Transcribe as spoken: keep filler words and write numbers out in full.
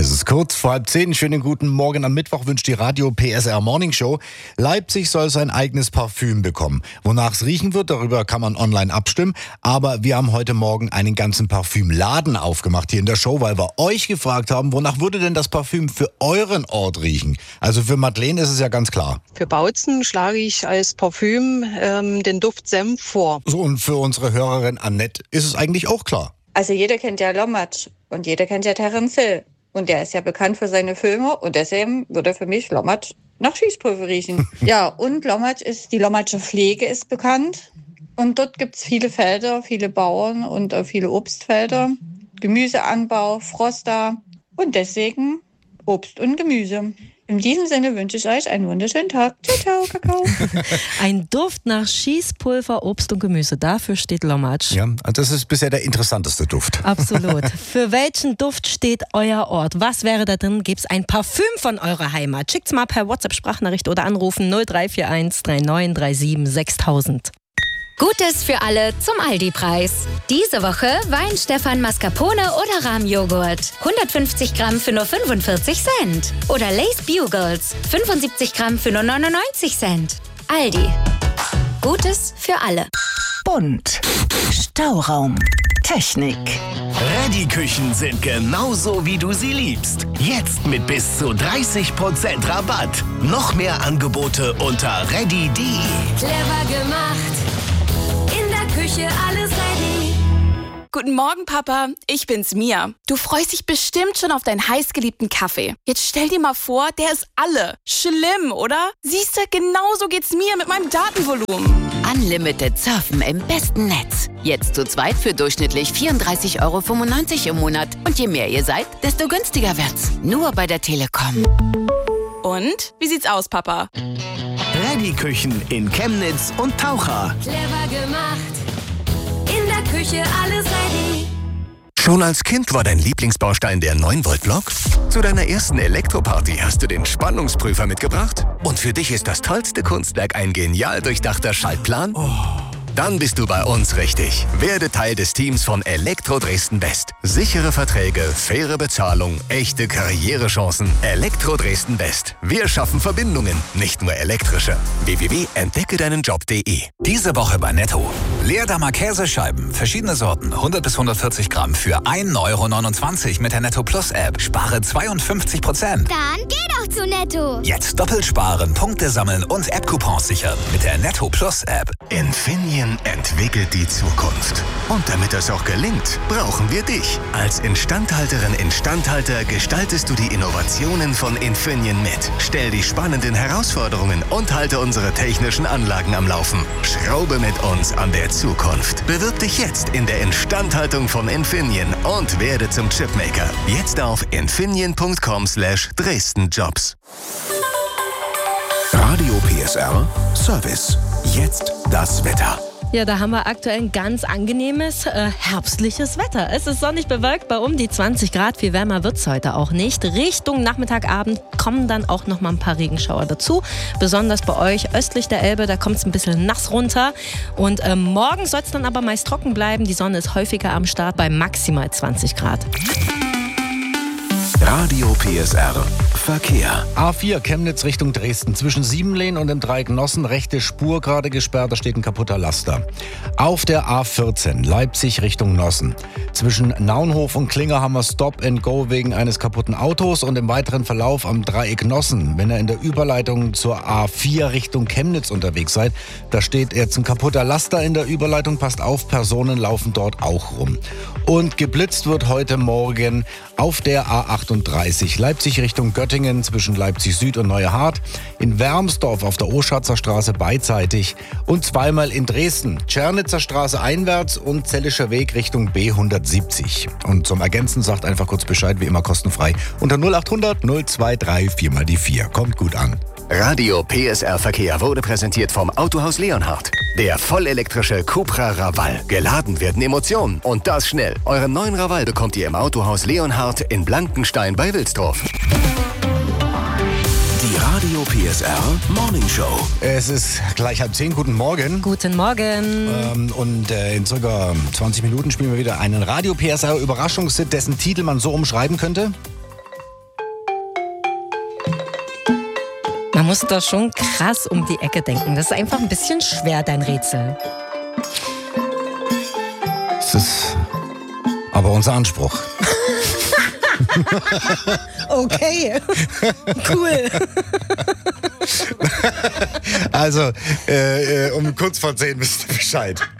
Es ist kurz vor halb zehn. Schönen guten Morgen am Mittwoch wünscht die Radio P S R Morning Show. Leipzig soll sein eigenes Parfüm bekommen. Wonach es riechen wird, darüber kann man online abstimmen. Aber wir haben heute Morgen einen ganzen Parfümladen aufgemacht hier in der Show, weil wir euch gefragt haben, wonach würde denn das Parfüm für euren Ort riechen? Also für Madeleine ist es ja ganz klar. Für Bautzen schlage ich als Parfüm ähm, den Duft Senf vor. So, und für unsere Hörerin Annette ist es eigentlich auch klar. Also jeder kennt ja Lommatsch und jeder kennt ja Terence Hill. Und der ist ja bekannt für seine Filme und deswegen würde für mich Lommatsch nach Schießpulver riechen. Ja, und Lommatsch ist, die Lommatscher Pflege ist bekannt. Und dort gibt es viele Felder, viele Bauern und auch viele Obstfelder, Gemüseanbau, Froster und deswegen Obst und Gemüse. In diesem Sinne wünsche ich euch einen wunderschönen Tag. Ciao, ciao, Kakao. Ein Duft nach Schießpulver, Obst und Gemüse. Dafür steht Lommatsch. Ja, das ist bisher der interessanteste Duft. Absolut. Für welchen Duft steht euer Ort? Was wäre da drin? Gibt's ein Parfüm von eurer Heimat? Schickt's mal per WhatsApp-Sprachnachricht oder anrufen null drei vier eins drei neun drei sieben sechstausend. Gutes für alle zum Aldi-Preis. Diese Woche Wein-Stefan Mascarpone oder Rahmjoghurt. hundertfünfzig Gramm für nur fünfundvierzig Cent. Oder Lay's Bugles. fünfundsiebzig Gramm für nur neunundneunzig Cent. Aldi. Gutes für alle. Bunt. Stauraum. Technik. Ready-Küchen sind genauso, wie du sie liebst. Jetzt mit bis zu dreißig Prozent Rabatt. Noch mehr Angebote unter ready punkt de. Clever gemacht. In der Küche alles ready. Guten Morgen, Papa. Ich bin's, Mia. Du freust dich bestimmt schon auf deinen heißgeliebten Kaffee. Jetzt stell dir mal vor, der ist alle. Schlimm, oder? Siehst du, genauso geht's mir mit meinem Datenvolumen. Unlimited Surfen im besten Netz. Jetzt zu zweit für durchschnittlich vierunddreißig Euro fünfundneunzig im Monat. Und je mehr ihr seid, desto günstiger wird's. Nur bei der Telekom. Und? Wie sieht's aus, Papa? Ready-Küchen in Chemnitz und Taucher. Clever gemacht. In der Küche alles ready. Schon als Kind war dein Lieblingsbaustein der neun Volt Block? Zu deiner ersten Elektroparty hast du den Spannungsprüfer mitgebracht? Und für dich ist das tollste Kunstwerk ein genial durchdachter Schaltplan? Oh. Dann bist du bei uns richtig. Werde Teil des Teams von Elektro Dresden West. Sichere Verträge, faire Bezahlung, echte Karrierechancen. Elektro Dresden West. Wir schaffen Verbindungen, nicht nur elektrische. w w w punkt entdecke deinen job punkt de. Diese Woche bei Netto. Leerdammer Käsescheiben, verschiedene Sorten, hundert bis hundertvierzig Gramm für ein Euro neunundzwanzig mit der Netto Plus App. Spare zweiundfünfzig Prozent. Dann geh doch zu Netto. Jetzt doppelt sparen, Punkte sammeln und App-Coupons sichern mit der Netto Plus App. Infineon entwickelt die Zukunft. Und damit das auch gelingt, brauchen wir dich. Als Instandhalterin, Instandhalter gestaltest du die Innovationen von Infineon mit. Stell die spannenden Herausforderungen und halte unsere technischen Anlagen am Laufen. Schraube mit uns an der Zukunft. Bewirb dich jetzt in der Instandhaltung von Infineon und werde zum Chipmaker. Jetzt auf infineon punkt com slash Dresden Jobs. Radio P S R Service. Jetzt das Wetter. Ja, da haben wir aktuell ein ganz angenehmes, äh, herbstliches Wetter. Es ist sonnig bewölkt bei um die zwanzig Grad. Viel wärmer wird's heute auch nicht. Richtung Nachmittag, Abend kommen dann auch noch mal ein paar Regenschauer dazu. Besonders bei euch östlich der Elbe, da kommt es ein bisschen nass runter. Und äh, morgen soll es dann aber meist trocken bleiben. Die Sonne ist häufiger am Start bei maximal zwanzig Grad. Radio P S R Verkehr. A vier Chemnitz Richtung Dresden. Zwischen Siebenlehn und dem Dreieck Nossen rechte Spur gerade gesperrt. Da steht ein kaputter Laster. Auf der A vierzehn Leipzig Richtung Nossen. Zwischen Naunhof und Klinger haben wir Stop and Go wegen eines kaputten Autos und im weiteren Verlauf am Dreieck Nossen. Wenn ihr in der Überleitung zur A vier Richtung Chemnitz unterwegs seid, da steht jetzt ein kaputter Laster in der Überleitung. Passt auf, Personen laufen dort auch rum. Und geblitzt wird heute Morgen auf der A achtunddreißig Leipzig Richtung Göttingen zwischen Leipzig Süd und Neuehart, in Wermsdorf auf der Oschatzer Straße beidseitig und zweimal in Dresden, Tschernitzer Straße einwärts und Zellischer Weg Richtung B hundertsiebzig. Und zum Ergänzen sagt einfach kurz Bescheid, wie immer kostenfrei, unter null achthundert null zwei drei vier mal die vier. Kommt gut an. Radio P S R Verkehr wurde präsentiert vom Autohaus Leonhardt. Der vollelektrische Cupra Raval. Geladen werden Emotionen und das schnell. Euren neuen Raval bekommt ihr im Autohaus Leonhardt in Blankenstein bei Wilsdorf. Die Radio P S R Morning Show. Es ist gleich halb zehn. Guten Morgen. Guten Morgen. Ähm, und äh, in circa zwanzig Minuten spielen wir wieder einen Radio P S R Überraschungshit, dessen Titel man so umschreiben könnte. Man muss da schon krass um die Ecke denken. Das ist einfach ein bisschen schwer, dein Rätsel. Das ist aber unser Anspruch. Okay, cool. Also, äh, um kurz vor zehn wisst ihr Bescheid.